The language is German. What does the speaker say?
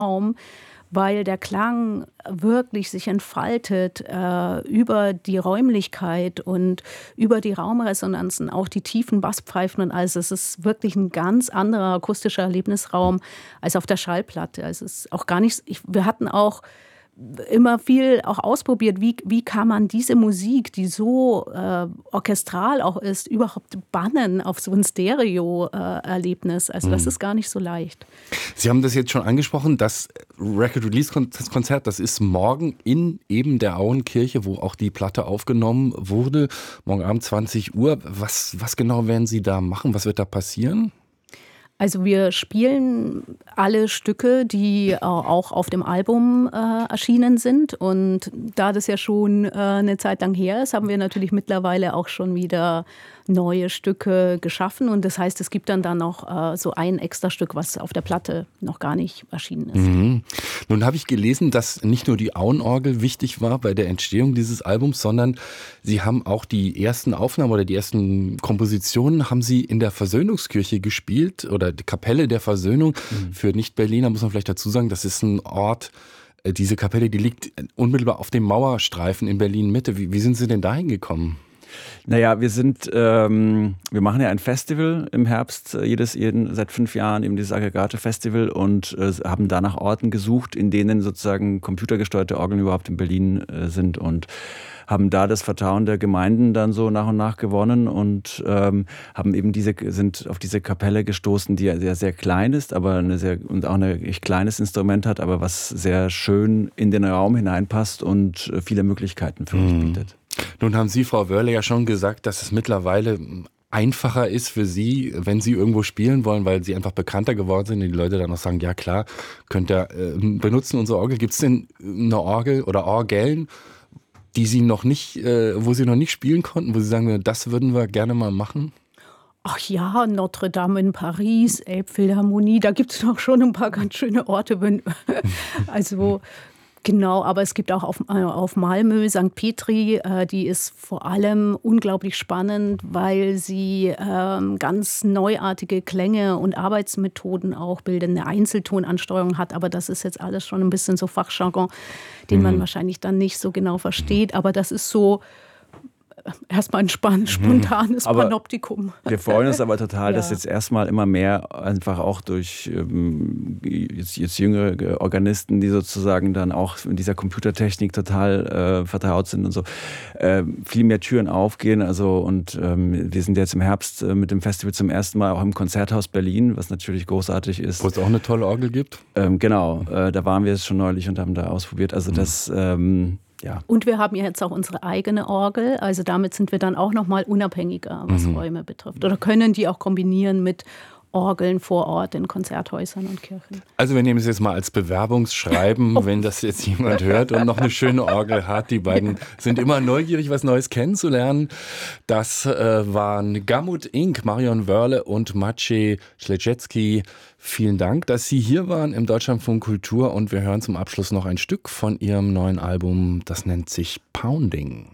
Raum, weil der Klang wirklich sich entfaltet über die Räumlichkeit und über die Raumresonanzen, auch die tiefen Basspfeifen und alles. Es ist wirklich ein ganz anderer akustischer Erlebnisraum als auf der Schallplatte. Also es ist auch gar nicht, wir hatten auch immer viel auch ausprobiert, wie kann man diese Musik, die so orchestral auch ist, überhaupt bannen auf so ein Stereo-Erlebnis. Also das ist gar nicht so leicht. Sie haben das jetzt schon angesprochen, das Record-Release-Konzert, das ist morgen in eben der Auenkirche, wo auch die Platte aufgenommen wurde, morgen Abend 20 Uhr. Was genau werden Sie da machen? Was wird da passieren? Also wir spielen alle Stücke, die auch auf dem Album erschienen sind. Und da das ja schon eine Zeit lang her ist, haben wir natürlich mittlerweile auch schon wieder neue Stücke geschaffen. Und das heißt, es gibt dann noch so ein extra Stück, was auf der Platte noch gar nicht erschienen ist. Mhm. Nun habe ich gelesen, dass nicht nur die Auenorgel wichtig war bei der Entstehung dieses Albums, sondern Sie haben auch die ersten Aufnahmen oder die ersten Kompositionen haben Sie in der Versöhnungskirche gespielt oder die Kapelle der Versöhnung. Für Nicht-Berliner muss man vielleicht dazu sagen, das ist ein Ort, diese Kapelle, die liegt unmittelbar auf dem Mauerstreifen in Berlin-Mitte. Wie sind Sie denn dahin gekommen? Naja, wir machen ja ein Festival im Herbst, seit 5 Jahren eben dieses Aggregate-Festival und haben da nach Orten gesucht, in denen sozusagen computergesteuerte Orgeln überhaupt in Berlin sind und haben da das Vertrauen der Gemeinden dann so nach und nach gewonnen und haben eben sind auf diese Kapelle gestoßen, die ja sehr, sehr klein ist, aber und auch ein echt kleines Instrument hat, aber was sehr schön in den Raum hineinpasst und viele Möglichkeiten für uns bietet. Nun haben Sie, Frau Wörle, ja schon gesagt, dass es mittlerweile einfacher ist für Sie, wenn Sie irgendwo spielen wollen, weil Sie einfach bekannter geworden sind und die Leute dann auch sagen, ja klar, könnt ihr benutzen unsere Orgel. Gibt es denn eine Orgel oder Orgeln, die Sie noch nicht, wo Sie noch nicht spielen konnten, wo Sie sagen, das würden wir gerne mal machen? Ach ja, Notre Dame in Paris, Elbphilharmonie, da gibt es noch schon ein paar ganz schöne Orte. Also genau, aber es gibt auch auf Malmö St. Petri, die ist vor allem unglaublich spannend, weil sie ganz neuartige Klänge und Arbeitsmethoden auch bildet, eine Einzeltonansteuerung hat, aber das ist jetzt alles schon ein bisschen so Fachjargon, den man wahrscheinlich dann nicht so genau versteht, aber das ist so erstmal ein spontanes Panoptikum. Wir freuen uns aber total, dass jetzt erstmal immer mehr einfach auch durch jetzt jüngere Organisten, die sozusagen dann auch in dieser Computertechnik total vertraut sind und so, viel mehr Türen aufgehen. Also und wir sind jetzt im Herbst mit dem Festival zum ersten Mal auch im Konzerthaus Berlin, was natürlich großartig ist. Wo es auch eine tolle Orgel gibt? Genau, da waren wir jetzt schon neulich und haben da ausprobiert. Also das ja. Und wir haben ja jetzt auch unsere eigene Orgel, also damit sind wir dann auch nochmal unabhängiger, was Räume betrifft. Oder können die auch kombinieren mit Orgeln vor Ort in Konzerthäusern und Kirchen. Also wir nehmen es jetzt mal als Bewerbungsschreiben, wenn das jetzt jemand hört und noch eine schöne Orgel hat. Die beiden sind immer neugierig, was Neues kennenzulernen. Das waren Gamut Inc., Marion Wörle und Maciej Śledziecki. Vielen Dank, dass Sie hier waren im Deutschlandfunk Kultur und wir hören zum Abschluss noch ein Stück von Ihrem neuen Album. Das nennt sich Pounding.